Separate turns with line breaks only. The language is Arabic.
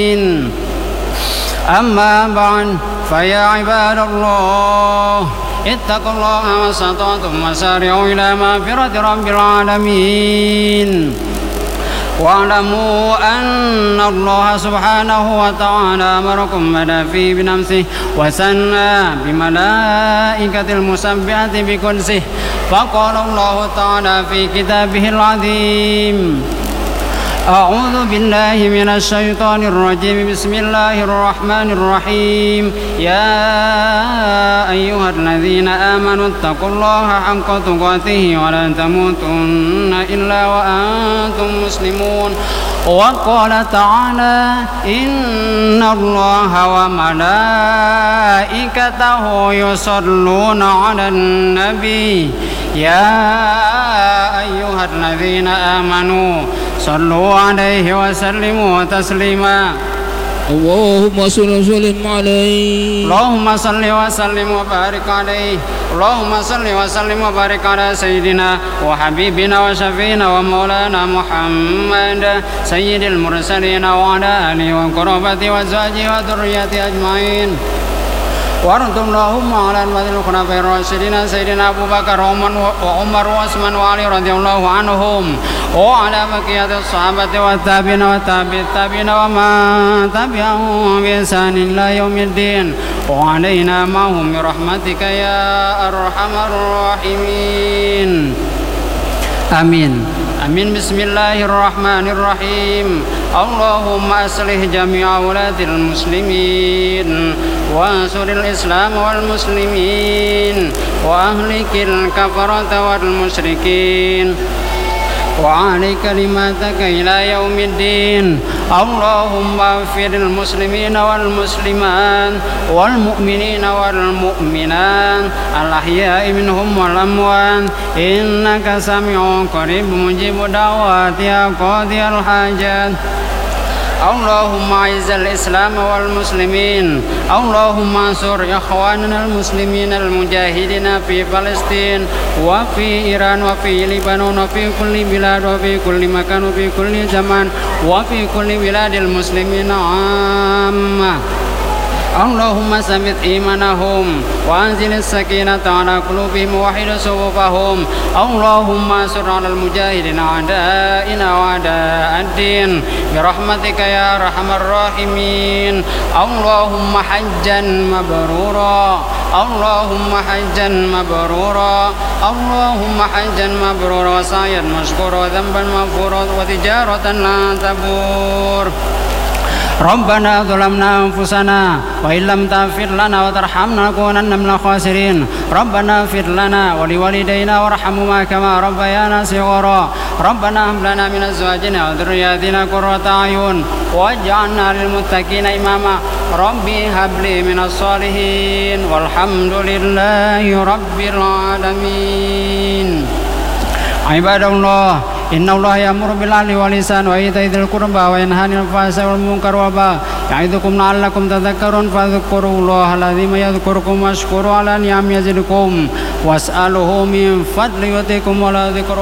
أما بعد فيا عباد الله اتقوا الله ما استطعتم وسارعوا إلى مغفرة رب العالمين واعلموا أن الله سبحانه وتعالى أمركم بدا فيه بنفسه وثنى بملائكة المسبحة بقدسه فقال الله تعالى في كتابه العظيم أعوذ بالله من الشيطان الرجيم بسم الله الرحمن الرحيم يا أيها الذين آمنوا اتقوا الله حق تقاته ولا تموتن إلا وأنتم مسلمون وقال تعالى إن الله وملائكته يصلون على النبي يا أيها الذين آمنوا صلوا عليه وسلموا تسليما
اللهم صل وسلم عليه
اللهم صل وسلم وبارك عليه اللهم صل وسلم وبارك على سيدنا وحبيبنا وشفينا ومولانا محمد سيد المرسلين وعلى آله وقرابته وأزواجه وذريته أجمعين وارض اللهم على الخلفاء الراشدين سيدنا أبو بكر وعمر وعثمان وعلي رضي الله عنهم وعلى بقية الصحابة والتابعين والتابعين ومن تبعهم بإحسان إلى يوم الدين وعلينا معهم برحمتك يا أرحم الراحمين آمين آمين بسم الله الرحمن الرحيم اللهم أصلح جميع ولاة المسلمين وانصر الإسلام والمسلمين وأهلك الكفرة والمشركين وعلي كلماتك إلى يوم الدين اللهم اغفر المسلمين والمسلمات والمؤمنين والمؤمنات الأحياء منهم والأموات إنك سميع قريب مجيب دعوات يا قاضي الحاجات اللهم أعز الإسلام والمسلمين اللهم انصر إخواننا المسلمين المجاهدين في فلسطين وفي إيران وفي لبنان وفي كل بلاد وفي كل مكان وفي كل زمان وفي كل بلاد المسلمين عامة اللهم ثبت إيمانهم وأنزل السكينة على قلوبهم ووحد صفوفهم اللهم انصر على المجاهدين أعدائنا وأعداء الدين برحمتك يا أرحم الراحمين اللهم حجا مبرورا اللهم حجا مبرورا اللهم حجا مبرورا وسعيا مشكورا وذنبا مغفورا وتجارة لا تبور ربنا ظلمنا أنفسنا وإن لم تغفر لنا وترحمنا لنكونن من الخاسرين ربنا اغفر لنا ولوالدينا وارحمهما كما ربيانا صغارا ربنا هب لنا من أزواجنا وذرياتنا قرة أعين واجعلنا للمتقين إماما ربي هب لي من الصالحين والحمد لله رب العالمين عباد الله إن الله يأمر بالعدل والإحسان وإيتاء ذي القربى وينهى عن الفحشاء والمنكر والبغي يعظكم لعلكم تذكرون فاذكروا الله العظيم يذكركم واشكروا على نعمه يزدكم واسألوه من فضله يؤتكم ولا ذكر